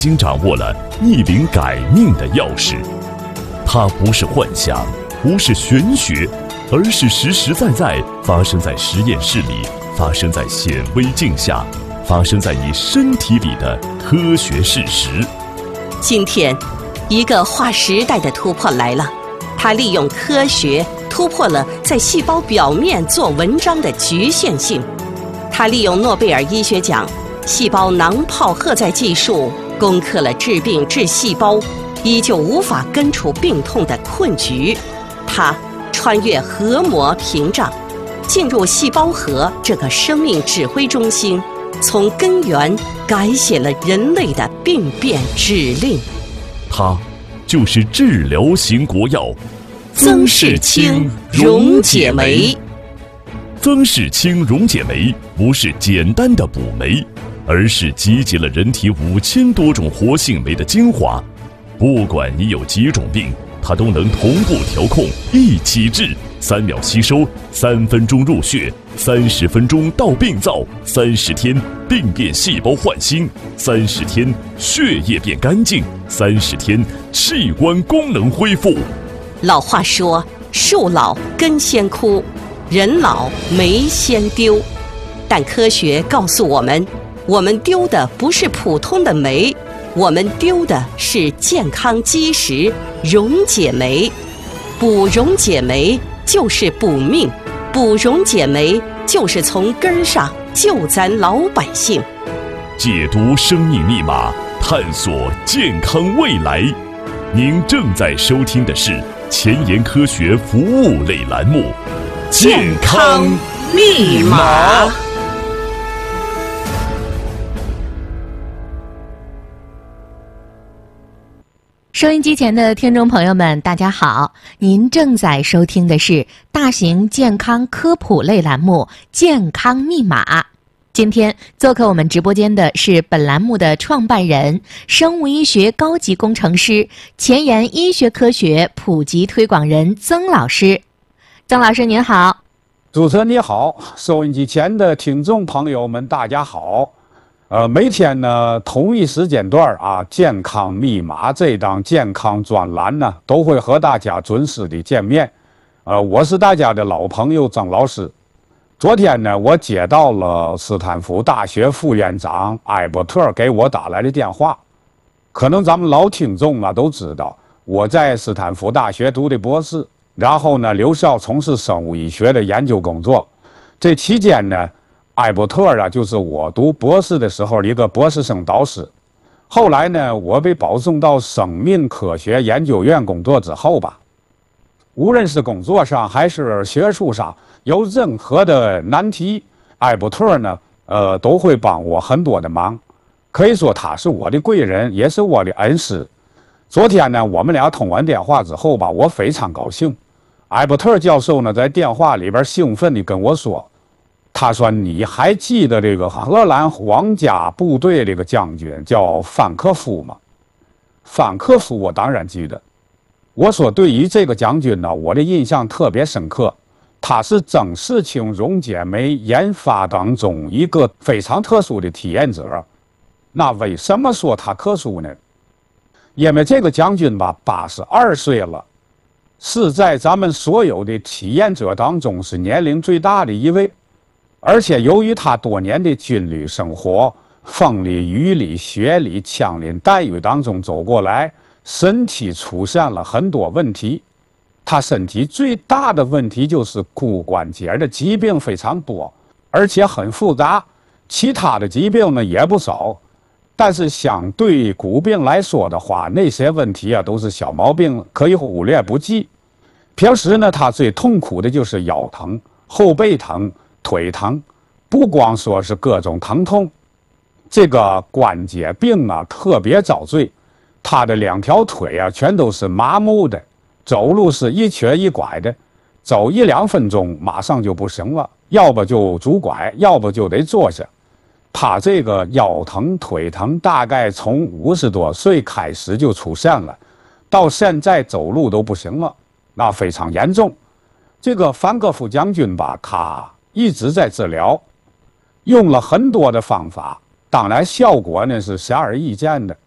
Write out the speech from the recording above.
经掌握了逆鳞改命的钥匙。它不是幻想，不是玄学，而是实实在在发生在实验室里，发生在显微镜下，发生在你身体里的科学事实。 今天，一个划时代的突破来了，它利用科学突破了在细胞表面做文章的局限性。它利用诺贝尔医学奖细胞囊泡荷载技术，攻克了治病治细胞依旧无法根除病痛的困局。它穿越核膜屏障，进入细胞核这个生命指挥中心，从根源改写了人类的病变指令。 它就是治疗型国药曾氏清溶解酶。曾氏清溶解酶不是简单的补酶，而是集结了人体5000多种活性酶的精华。不管你有几种病，它都能同步调控，一起治，3秒吸收，3分钟入血，30分钟到病灶，30天病变细胞换新，30天血液变干净，30天器官功能恢复。 老话说，树老根先枯，人老酶先丢。但科学告诉我们，我们丢的不是普通的酶，我们丢的是健康基石溶解酶。补溶解酶就是补命，补溶解酶就是从根上救咱老百姓。 解读生命密码，探索健康未来。您正在收听的是前沿科学服务类栏目《健康密码》。 收音机前的听众朋友们，大家好，您正在收听的是大型健康科普类栏目《健康密码》。今天做客我们直播间的是本栏目的创办人、生物医学高级工程师、前沿医学科学普及推广人曾老师。曾老师您好。 主持人你好，收音机前的听众朋友们大家好。每天呢同一时间段啊，健康密码这档健康专栏呢都会和大家准时的见面。我是大家的老朋友曾老师。昨天呢，我接到了斯坦福大学副院长艾伯特给我打来的电话。可能咱们老听众啊都知道，我在斯坦福大学读的博士，然后呢留校从事生物医学的研究工作。这期间呢，艾伯特啊就是我读博士的时候的一个博士生导师。后来呢，我被保送到生命科学研究院工作之后吧，无论是工作上还是学术上有任何的难题，艾伯特呢都会帮我很多的忙。可以说他是我的贵人，也是我的恩师。昨天呢，我们俩通完电话之后吧，我非常高兴。艾伯特教授呢在电话里边兴奋地跟我说，他说你还记得这个荷兰皇家部队这个将军叫范克夫吗？范克夫我当然记得。我说对于这个将军呢，我的印象特别深刻。他是曾氏清溶解酶研发当中一个非常特殊的体验者。那为什么说他特殊呢？因为这个将军吧82岁了，是在咱们所有的体验者当中是年龄最大的一位。而且由于他多年的军旅生活，风里雨里雪里枪林弹雨当中走过来，身体出现了很多问题。他身体最大的问题就是骨关节的疾病非常多，而且很复杂，其他的疾病呢也不少。但是相对骨病来说的话，那些问题啊都是小毛病，可以忽略不计。平时呢，他最痛苦的就是腰疼、后背疼、腿疼，不光说是各种疼痛，这个关节病啊特别遭罪。他的2条腿啊全都是麻木的，走路是一瘸一拐的，走1-2分钟马上就不行了，要不就拄拐，要不就得坐下。他这个腰疼腿疼大概从50多岁开始就出现了，到现在走路都不行了，那非常严重。这个范克夫将军吧，他一直在治疗，用了很多的方法，当然效果呢是显而易见的。